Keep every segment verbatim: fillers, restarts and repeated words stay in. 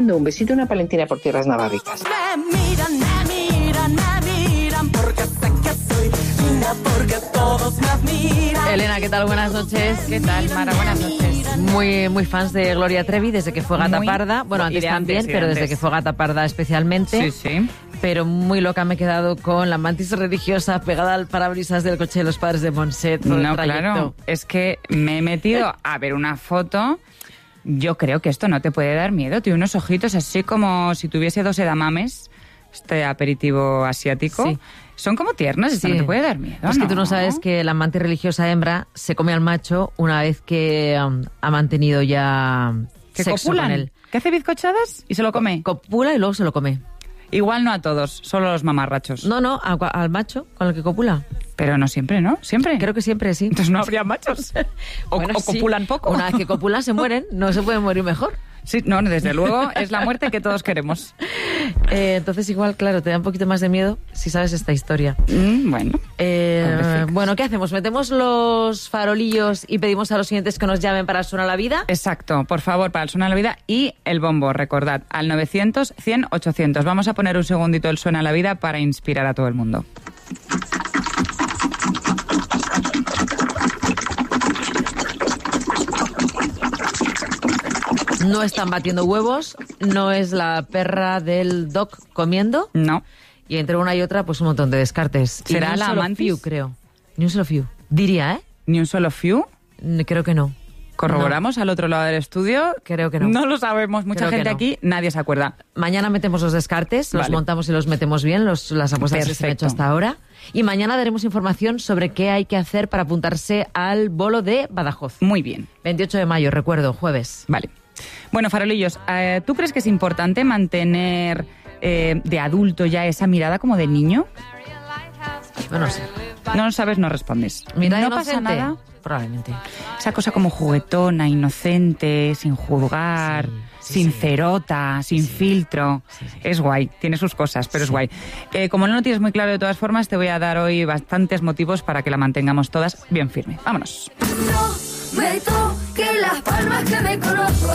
Un besito y una palentina por tierras navarricas. Me miran, me miran, me miran, porque sé que soy linda, porque todos me admiran. Elena, ¿qué tal? Buenas noches. ¿Qué tal, Mara? Buenas noches. Muy, muy fans de Gloria Trevi desde que fue Gata Muy, Parda. Bueno, antes de también, antes, pero de desde antes. que fue Gata Parda especialmente. Sí, sí. Pero muy loca me he quedado con la mantis religiosa pegada al parabrisas del coche de los padres de Monset. todo el No, trayecto. claro. Es que me he metido a ver una foto. Yo creo que esto no te puede dar miedo. Tiene unos ojitos así como si tuviese dos edamames, este aperitivo asiático. Sí. Son como tiernos, esto Sí. no te puede dar miedo. Es que tú no sabes que la mantis religiosa hembra se come al macho una vez que um, ha mantenido ya ¿Que sexo copulan? con él. ¿Que hace bizcochadas y se lo come? Copula y luego se lo come. Igual no a todos, solo a los mamarrachos. No, no, a- al macho con el que copula. Pero no siempre, ¿no? ¿Siempre? Creo que siempre sí. Entonces no habría machos. O, Bueno, o sí. copulan poco. Una vez que copulan se mueren, no se pueden morir mejor. Sí, no, desde luego es la muerte que todos queremos. Eh, entonces igual, claro, te da un poquito más de miedo si sabes esta historia. Mm, bueno. Eh, Pobrecicas. bueno, ¿qué hacemos? ¿Metemos los farolillos y pedimos a los siguientes que nos llamen para Suena la Vida? Exacto, por favor, para el Suena la Vida y el bombo, recordad, al novecientos, cien, ochocientos. Vamos a poner un segundito el Suena la Vida para inspirar a todo el mundo. No están batiendo huevos, no es la perra del doc comiendo, No. y entre una y otra, pues un montón de descartes. Y ¿Será ni un la solo mantis? fiu, creo. Ni un solo fiu. Diría, ¿eh? ¿Ni un solo few? N- Creo que no. ¿Corroboramos al otro lado del estudio? Creo que no. No lo sabemos. Mucha Creo que gente no. aquí, nadie se acuerda. Mañana metemos los descartes, los Vale. montamos y los metemos bien, los, las apuestas que se han Perfecto. hecho hasta ahora. Y mañana daremos información sobre qué hay que hacer para apuntarse al bolo de Badajoz. Muy bien. veintiocho de mayo, recuerdo, jueves. Vale. Bueno, farolillos, eh, ¿tú crees que es importante mantener eh, de adulto ya esa mirada como de niño? Bueno, sí. No lo sabes, no respondes. Mira, no inocente, pasa nada. probablemente. Esa cosa como juguetona, inocente, sin juzgar, Sí, sí, sincerota, sin Sí. filtro. Sí, sí. Es guay, tiene sus cosas, pero es Sí. guay. Eh, como no lo tienes muy claro de todas formas, te voy a dar hoy bastantes motivos para que la mantengamos todas bien firme. Vámonos. No me toque las palmas que me conozco.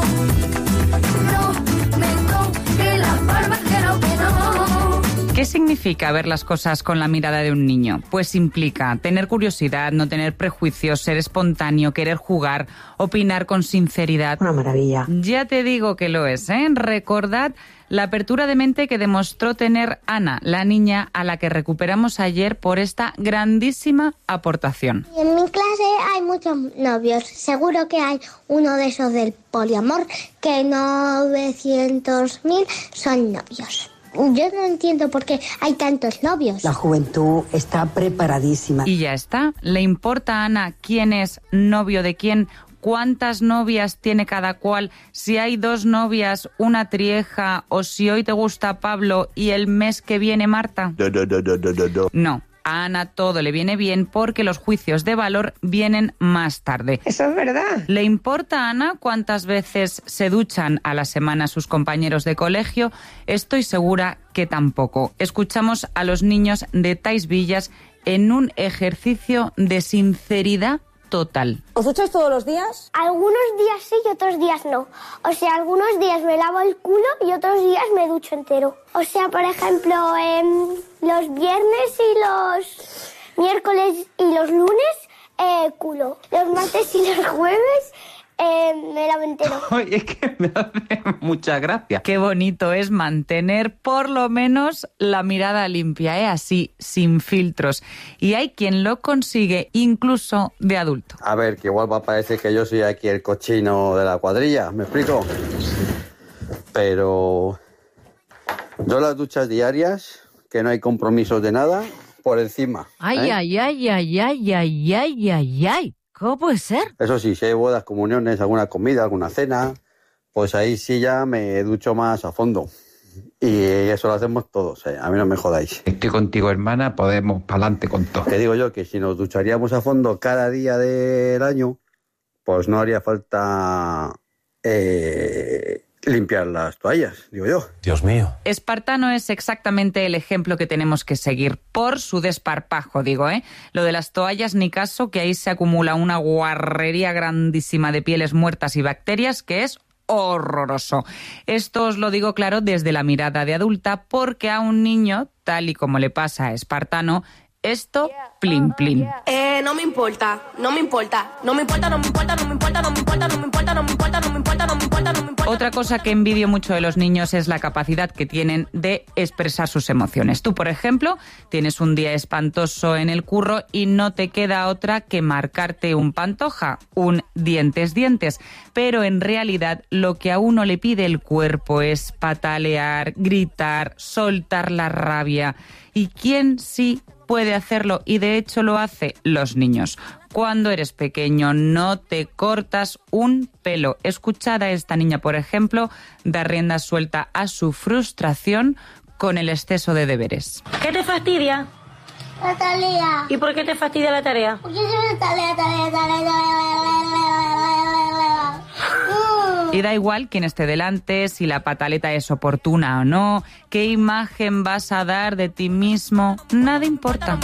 No me toque las palmas que no, que no. ¿Qué significa ver las cosas con la mirada de un niño? Pues implica tener curiosidad, no tener prejuicios, ser espontáneo, querer jugar, opinar con sinceridad. Una maravilla. Ya te digo que lo es, ¿eh? Recordad la apertura de mente que demostró tener Ana, la niña a la que recuperamos ayer por esta grandísima aportación. Y en mi clase hay muchos novios. Seguro que hay uno de esos del poliamor, que novecientos mil son novios. Yo no entiendo por qué hay tantos novios. La juventud está preparadísima. Y ya está. ¿Le importa a Ana quién es novio de quién? ¿Cuántas novias tiene cada cual? Si hay dos novias, una trieja, o si hoy te gusta Pablo y el mes que viene Marta. No, no, no, no, no, no, no. No, a Ana todo le viene bien porque los juicios de valor vienen más tarde. Eso es verdad. ¿Le importa a Ana cuántas veces se duchan a la semana sus compañeros de colegio? Estoy segura que tampoco. Escuchamos a los niños de Tais Villas en un ejercicio de sinceridad total. ¿Os ducháis todos los días? Algunos días sí y otros días no. O sea, algunos días me lavo el culo y otros días me ducho entero. O sea, por ejemplo, em, los viernes y los miércoles y los lunes, eh, culo. Los martes y los jueves, eh, me lavo entero. Oye, es que me hace mucha gracia. Qué bonito es mantener por lo menos la mirada limpia, ¿eh? Así, sin filtros. Y hay quien lo consigue incluso de adulto. A ver, que igual va a parecer que yo soy aquí el cochino de la cuadrilla, ¿me explico? Pero yo las duchas diarias, que no hay compromisos de nada, por encima. Ay, ¿eh? ay, ay, ay, ay, ay, ay, ay, ay. ¿Cómo puede ser? Eso sí, si hay bodas, comuniones, alguna comida, alguna cena, pues ahí sí ya me ducho más a fondo. Y eso lo hacemos todos, ¿eh? A mí no me jodáis. Estoy contigo, hermana, podemos pa'lante con todo. Te digo yo que si nos ducharíamos a fondo cada día del año, pues no haría falta eh, limpiar las toallas, digo yo. Dios mío. Espartano es exactamente el ejemplo que tenemos que seguir, por su desparpajo, digo, ¿eh? Lo de las toallas, ni caso, que ahí se acumula una guarrería grandísima de pieles muertas y bacterias que es horroroso. Esto os lo digo claro desde la mirada de adulta, porque a un niño, tal y como le pasa a Espartano, esto, plin, plin. Eh, no me importa, no me importa, no me importa, no me importa, no me importa, no me importa, no me importa, no me importa, no me importa, no me importa, no me importa. Otra cosa que envidio mucho de los niños es la capacidad que tienen de expresar sus emociones. Tú, por ejemplo, tienes un día espantoso en el curro y no te queda otra que marcarte un Pantoja, un dientes dientes. Pero en realidad lo que a uno le pide el cuerpo es patalear, gritar, soltar la rabia. ¿Y quién sí puede hacerlo? Y de hecho lo hace: los niños. Cuando eres pequeño no te cortas un pelo. Escuchad a esta niña, por ejemplo, dar rienda suelta a su frustración con el exceso de deberes. ¿Qué te fastidia? La tarea. ¿Y por qué te fastidia la tarea? Porque es tarea, tarea, tarea, tarea. Y da igual quién esté delante, si la pataleta es oportuna o no, qué imagen vas a dar de ti mismo, nada importa.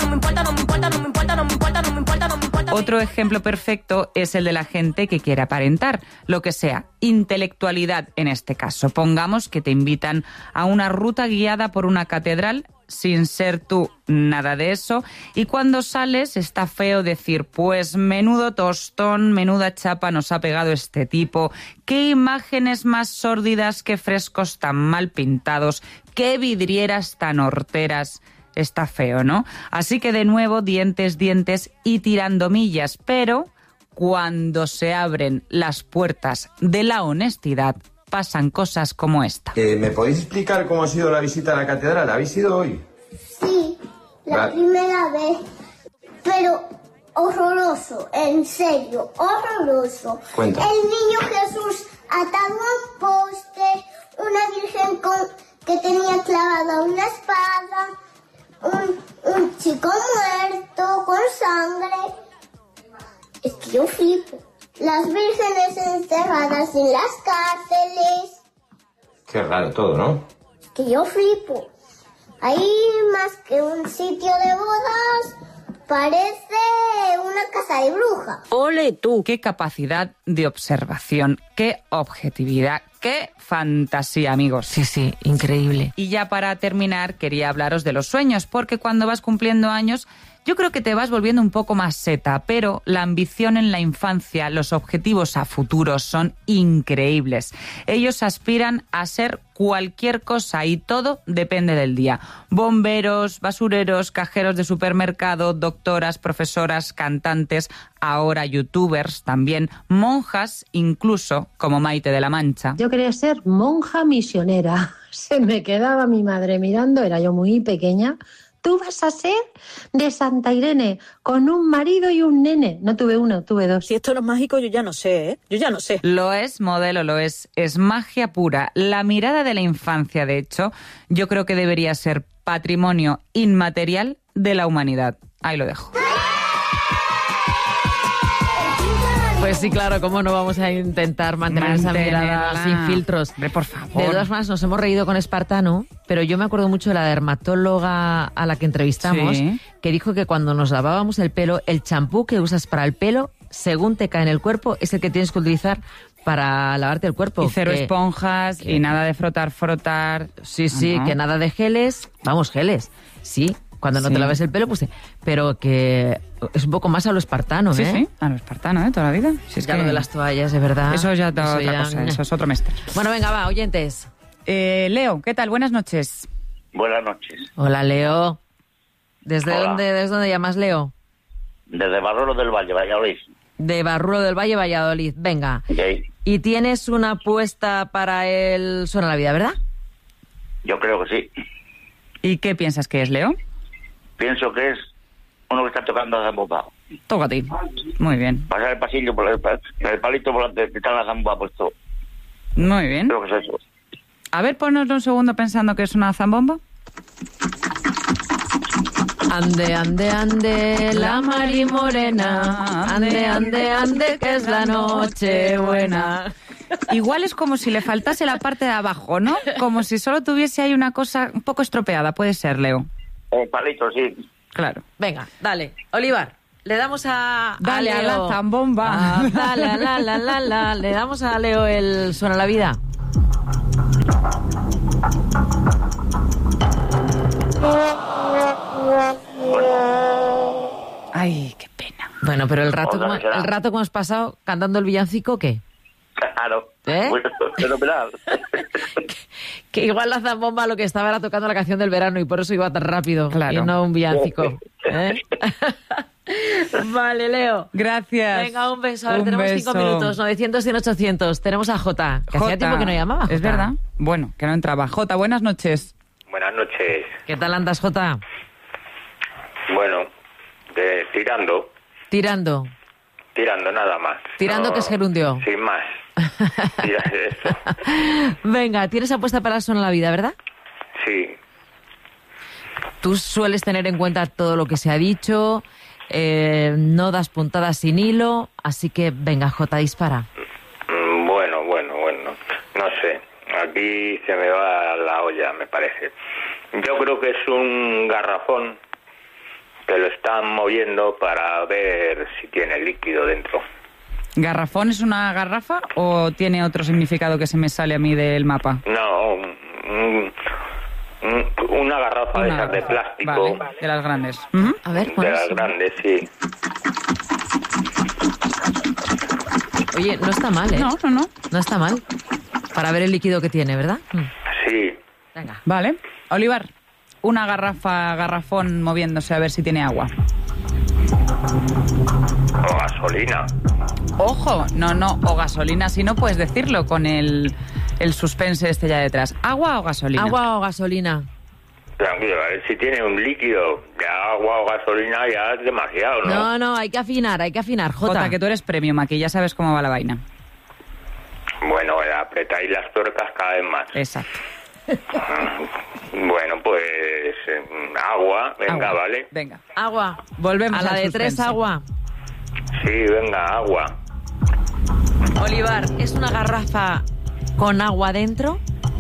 Otro ejemplo perfecto es el de la gente que quiere aparentar, lo que sea, intelectualidad en este caso. Pongamos que te invitan a una ruta guiada por una catedral, sin ser tú nada de eso, y cuando sales está feo decir, pues menudo tostón, menuda chapa nos ha pegado este tipo, qué imágenes más sórdidas, qué frescos tan mal pintados, qué vidrieras tan horteras. Está feo, ¿no? Así que de nuevo, dientes, dientes y tirando millas, pero cuando se abren las puertas de la honestidad, pasan cosas como esta. Eh, ¿Me podéis explicar cómo ha sido la visita a la catedral? ¿Habéis ido hoy? Sí, la Va- primera vez. Pero horroroso, en serio, horroroso. Cuenta. El niño Jesús atado a un poste, una virgen con, que tenía clavada una espada, un, un chico muerto con sangre. Es que yo flipo. Las vírgenes encerradas en las cárceles. Qué raro todo, ¿no? Es que yo flipo. Ahí más que un sitio de bodas, parece una casa de bruja. ¡Ole tú! ¡Qué capacidad de observación! ¡Qué objetividad! ¡Qué fantasía, amigos! Sí, sí, increíble. Y ya para terminar, quería hablaros de los sueños, porque cuando vas cumpliendo años, yo creo que te vas volviendo un poco más seta, pero la ambición en la infancia, los objetivos a futuro son increíbles. Ellos aspiran a ser cualquier cosa y todo depende del día. Bomberos, basureros, cajeros de supermercado, doctoras, profesoras, cantantes, ahora youtubers también, monjas incluso, como Maite de la Mancha. Yo quería ser monja misionera. Se me quedaba mi madre mirando, era yo muy pequeña. Tú vas a ser de Santa Irene, con un marido y un nene. No tuve uno, tuve dos. Si esto no es mágico, yo ya no sé, ¿eh? Yo ya no sé. Lo es, modelo, lo es. Es magia pura. La mirada de la infancia, de hecho, yo creo que debería ser patrimonio inmaterial de la humanidad. Ahí lo dejo. Pues sí, claro, cómo no vamos a intentar mantener esa mirada sin filtros. Hombre, por favor. De todas formas, nos hemos reído con Espartano, pero yo me acuerdo mucho de la dermatóloga a la que entrevistamos, Sí. que dijo que cuando nos lavábamos el pelo, el champú que usas para el pelo, según te cae en el cuerpo, es el que tienes que utilizar para lavarte el cuerpo. Y cero Que- esponjas que- y nada de frotar, frotar. Sí, sí, Ajá. que nada de geles, vamos, geles, sí, cuando no Sí. te laves el pelo, pues sí, pero que es un poco más a lo espartano, Sí, ¿eh? sí, a lo espartano, ¿eh? Toda la vida. Si es Ya que... lo de las toallas, de verdad. Eso ya es otra ya- cosa, eso es otro mestre. Bueno, venga, va, oyentes. Eh, Leo, ¿qué tal? Buenas noches. Buenas noches. Hola, Leo. ¿Desde Hola. dónde, desde dónde llamas, Leo? Desde Barruelo del Valle, Valladolid. De Barrulo del Valle, Valladolid. Venga. Ok. Y tienes una apuesta para el Suena la Vida, ¿verdad? Yo creo que sí. ¿Y qué piensas que es, Leo? Pienso que es uno que está tocando la zambomba. Toca a ti. Muy bien. Pasar el pasillo, por el, el palito volante que está en la zambomba puesto. Muy bien. Creo que es eso. A ver, ponnos un segundo pensando que es una zambomba. Ande, ande, ande, la Mari Morena. Ande, ande, ande, que es la noche buena. Igual es como si le faltase la parte de abajo, ¿no? Como si solo tuviese ahí una cosa un poco estropeada. Puede ser, Leo. El palito, sí. Claro. Venga, dale. Olivar. Le damos a, Dale a a Leo. la zambomba. Ah, la, la, la, la, la, la. Le damos a Leo el Suena la Vida. Ay, qué pena. Bueno, pero el rato, Hola, como, será. el rato que hemos pasado cantando el villancico, ¿qué? Claro. ¿Eh? Bueno, fenomenal. Que igual la zambomba lo que estaba era tocando la canción del verano y por eso iba tan rápido. Claro. Y no un villancico. ¿Eh? Vale, Leo. Gracias. Venga, un beso. A ver, Un tenemos beso. cinco minutos. novecientos, cien, ochocientos. Tenemos a Jota, que hacía Jota, tiempo que no llamaba. Es Jota. verdad. Bueno, que no entraba. Jota, buenas noches. Buenas noches. ¿Qué tal andas, Jota? Bueno, de- tirando, Tirando. tirando nada más. Tirando que es gerundio. Sin más. Tira eso. Venga, tienes apuesta para Suena la Vida, ¿verdad? Sí. Tú sueles tener en cuenta todo lo que se ha dicho, eh, no das puntadas sin hilo, así que venga, Jota, dispara. Mm, Bueno, bueno, bueno. No sé. Aquí se me va la olla, me parece. Yo creo que es un garrafón que lo están moviendo para ver si tiene líquido dentro. ¿Garrafón es una garrafa o tiene otro significado que se me sale a mí del mapa? No, un- un- una garrafa de Una esas de garrafa. plástico. Vale, de las grandes. Ujú. A ver, De ¿cuál las es? grandes, sí. Oye, no está mal, ¿eh? No, no, no. No está mal. Para ver el líquido que tiene, ¿verdad? Mm. Sí. Venga. Vale. Olivar, una garrafa, garrafón moviéndose a ver si tiene agua. O gasolina. Ojo, no, no, o gasolina, si no puedes decirlo con el, el suspense este ya detrás. ¿Agua o gasolina? ¿Agua o gasolina? Tranquilo, a ver si tiene un líquido de agua o gasolina ya es demasiado, ¿no? No, no, hay que afinar, hay que afinar, Jota. Jota, que tú eres premium aquí, ya sabes cómo va la vaina. Bueno, eh, apretáis las tuercas cada vez más. Exacto. Bueno, pues eh, agua, venga, Agua. vale. Venga. Agua. Volvemos A la al de tres, suspense. agua. Sí, venga, agua. Olivar, ¿es una garrafa con agua dentro?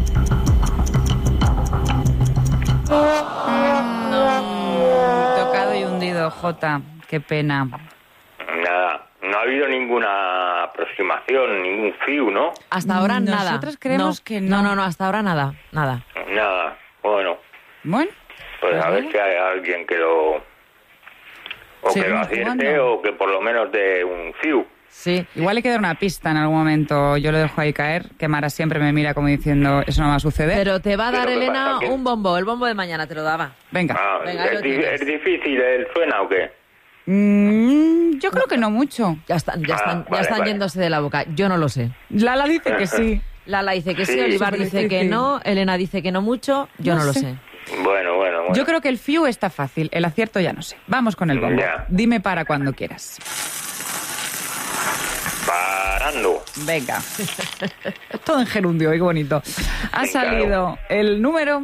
Tocado y hundido, Jota. Qué pena. Nada, no ha habido ninguna aproximación, ningún fiu, ¿no? Hasta ahora nada. Nosotros creemos No, que no. No, no, no, hasta ahora nada, nada. Nada, bueno, Bueno, pues a Pues ver nada. si hay alguien que lo... O que lo Seguimos acierte jugando. o que por lo menos dé un fiu. Sí. igual le queda una pista en algún momento. Yo lo dejo ahí caer, que Mara siempre me mira como diciendo, eso no va a suceder. Pero te va a dar, Pero ¿qué Elena, pasa? ¿Qué? un bombo. El bombo de mañana te lo daba. Venga. Ah, Venga, lo ¿es, di- tienes. ¿Es difícil el suena o qué? Mm, yo creo que no mucho. Ya están, ya Ah, están, ya vale, están vale. yéndose de la boca. Yo no lo sé. Lala dice que sí. Lala dice que sí, Sí, Olivar súper dice que difícil. no, Elena dice que no mucho, yo No no, lo sé. sé. Bueno, bueno, bueno. Yo creo que el fiu está fácil, el acierto ya no sé. Vamos con el bombo. Ya. Dime para cuando quieras. Parando. Venga. Todo en gerundio, qué bonito. Ha Sí, claro. salido el número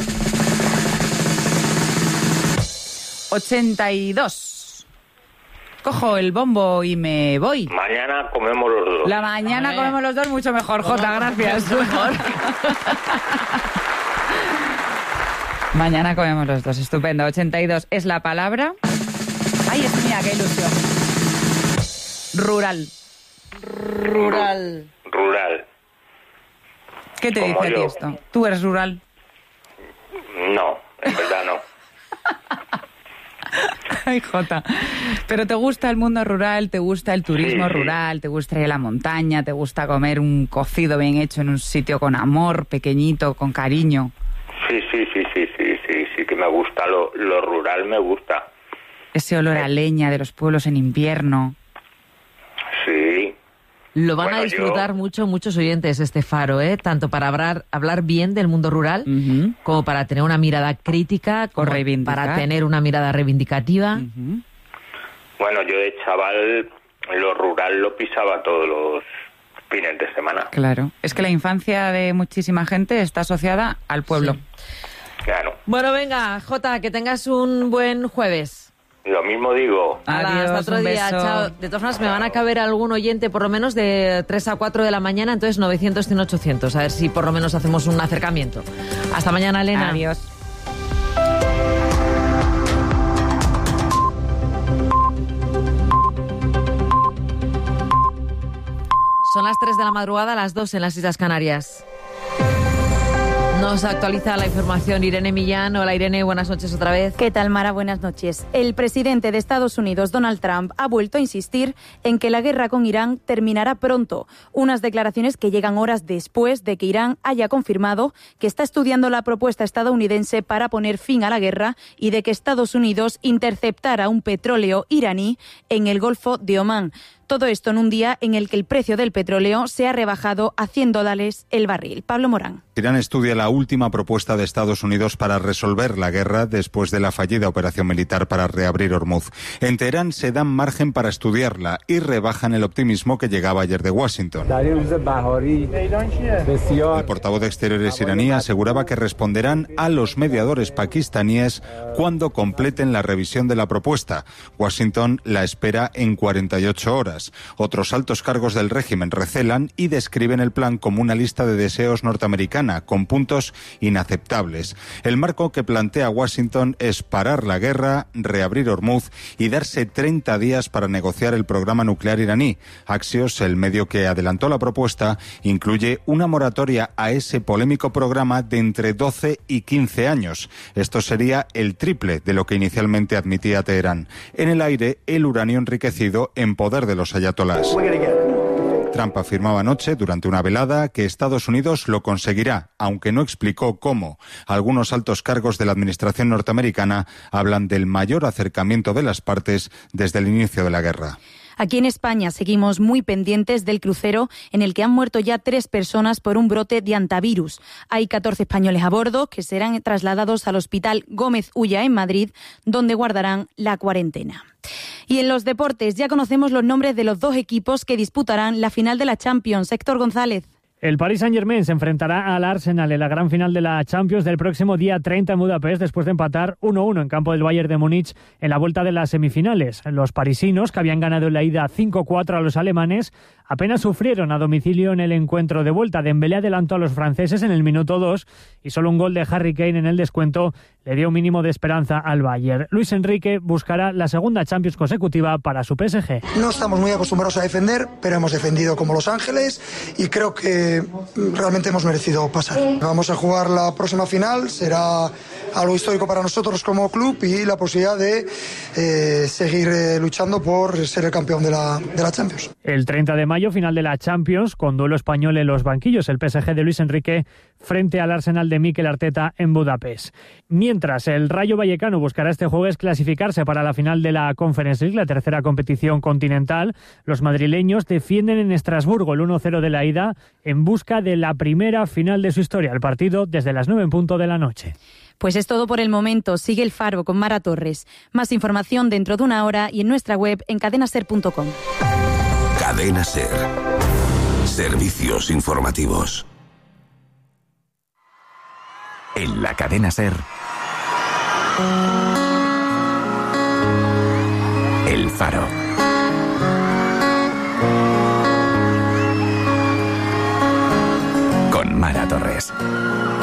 ochenta y dos. Cojo el bombo y me voy. Mañana comemos los dos. La mañana Hombre. comemos los dos mucho mejor, Jota, gracias. Mañana comemos los dos, estupendo. ochenta y dos es la palabra. Ay, es mía, qué ilusión. Rural. Rural. Rural. ¿Qué te Como dice a ti yo. esto? ¿Tú eres rural? No, en verdad no. Ay, Jota. ¿Pero te gusta el mundo rural? ¿Te gusta el turismo Sí, sí. rural? ¿Te gusta ir a la montaña? ¿Te gusta comer un cocido bien hecho en un sitio con amor, pequeñito, con cariño? Sí, sí, sí, sí, sí, sí, sí que me gusta. Lo, lo rural me gusta. Ese olor a leña de los pueblos en invierno. Sí. Lo van Bueno, a disfrutar yo- mucho muchos oyentes este faro, ¿eh? Tanto para hablar, hablar bien del mundo rural, Ujú. como para tener una mirada crítica, como reivindicar. para tener una mirada reivindicativa. Ujú. Bueno, yo de chaval lo rural lo pisaba todos los fines de semana. Claro. Es que la infancia de muchísima gente está asociada al pueblo. Claro. Bueno, venga, Jota, que tengas un buen jueves. Lo mismo digo. Hala, Adiós, hasta otro un día, beso. chao. De todas formas, me van a caber algún oyente por lo menos de tres a cuatro de la mañana, entonces novecientos, cien, ochocientos. A ver si por lo menos hacemos un acercamiento. Hasta mañana, Elena. Adiós. Son las tres de la madrugada, las dos en las Islas Canarias. Nos actualiza la información Irene Millán. Hola Irene, buenas noches otra vez. ¿Qué tal, Mara? Buenas noches. El presidente de Estados Unidos, Donald Trump, ha vuelto a insistir en que la guerra con Irán terminará pronto. Unas declaraciones que llegan horas después de que Irán haya confirmado que está estudiando la propuesta estadounidense para poner fin a la guerra y de que Estados Unidos interceptara un petróleo iraní en el Golfo de Omán. Todo esto en un día en el que el precio del petróleo se ha rebajado a cien dólares el barril. Pablo Morán. Irán estudia la última propuesta de Estados Unidos para resolver la guerra después de la fallida operación militar para reabrir Hormuz. En Teherán se dan margen para estudiarla y rebajan el optimismo que llegaba ayer de Washington. El portavoz de Exteriores iraní aseguraba que responderán a los mediadores pakistaníes cuando completen la revisión de la propuesta. Washington la espera en cuarenta y ocho horas. Otros altos cargos del régimen recelan y describen el plan como una lista de deseos norteamericana con puntos inaceptables. El marco que plantea Washington es parar la guerra, reabrir Hormuz y darse treinta días para negociar el programa nuclear iraní. Axios, el medio que adelantó la propuesta, incluye una moratoria a ese polémico programa de entre doce y quince años. Esto sería el triple de lo que inicialmente admitía Teherán. En el aire, el uranio enriquecido en poder de los ayatolás. Trump afirmaba anoche, durante una velada, que Estados Unidos lo conseguirá, aunque no explicó cómo. Algunos altos cargos de la administración norteamericana hablan del mayor acercamiento de las partes desde el inicio de la guerra. Aquí en España seguimos muy pendientes del crucero en el que han muerto ya tres personas por un brote de hantavirus. Hay catorce españoles a bordo que serán trasladados al Hospital Gómez Ulla en Madrid, donde guardarán la cuarentena. Y en los deportes ya conocemos los nombres de los dos equipos que disputarán la final de la Champions. Héctor González. El Paris Saint-Germain se enfrentará al Arsenal en la gran final de la Champions del próximo día treinta en Budapest, después de empatar uno uno en campo del Bayern de Múnich en la vuelta de las semifinales. Los parisinos, que habían ganado en la ida cinco cuatro a los alemanes, apenas sufrieron a domicilio en el encuentro de vuelta. Dembélé adelantó a los franceses en el minuto dos y solo un gol de Harry Kane en el descuento le dio un mínimo de esperanza al Bayern. Luis Enrique buscará la segunda Champions consecutiva para su P S G. No estamos muy acostumbrados a defender, pero hemos defendido como Los Ángeles y creo que realmente hemos merecido pasar. Vamos a jugar la próxima final, será algo histórico para nosotros como club y la posibilidad de eh, seguir eh, luchando por ser el campeón de la, de la Champions. El treinta de mayo, final de la Champions, con duelo español en los banquillos, el P S G de Luis Enrique frente al Arsenal de Mikel Arteta en Budapest. Mientras, el Rayo Vallecano buscará este jueves clasificarse para la final de la Conference League, la tercera competición continental. Los madrileños defienden en Estrasburgo el uno cero de la ida en busca de la primera final de su historia. El partido desde las nueve en punto de la noche. Pues es todo por el momento. Sigue El Faro con Mara Torres. Más información dentro de una hora y en nuestra web en cadena ser punto com. Cadena Ser. Servicios informativos. En la Cadena Ser. El Faro. Con Mara Torres.